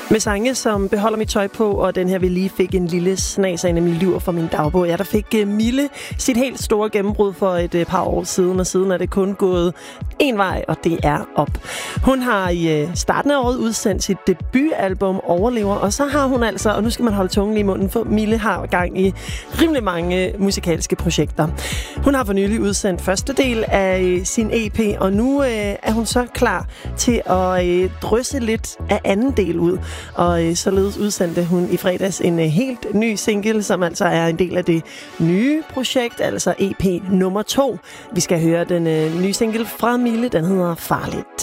Med sange som Beholder mit tøj på, og den her vi lige fik en lille snas af, nemlig Lyver fra min dagbog. Ja, der fik Mille sit helt store gennembrud for et par år siden, og siden er det kun gået en vej, og det er op. Hun har i starten af året udsendt sit debutalbum Overlever, og så har hun altså, og nu skal man holde tungen i munden, for Mille har gang i rimelig mange musikalske projekter. Hun har for nylig udsendt første del af sin EP, og nu er hun så klar til at drysse lidt af anden del ud. Og således udsendte hun i fredags en helt ny single, som altså er en del af det nye projekt, altså EP nummer 2. Vi skal høre den nye single fra Mille, den hedder Farligt.